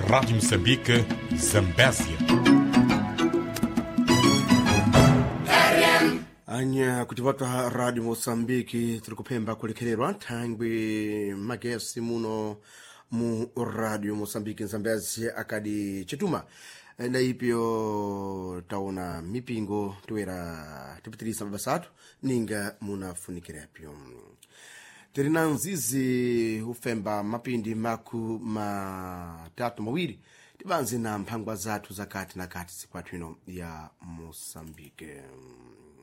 Rádio Moçambique, Zambésia. Anya kutivata Radio Moçambique tulikupemba kulekererwa thangwi magesi muno mu Radio Moçambique Zambésia akadi chituma na ipyo taona mipingo tuwera tipitirisa mabasatu ninga munafunikirapyo terina nzizi ufemba mapindi maku matatu mawiri tibanze na mphangwa zathu zakati na kati sikwathu ino ya Moçambique.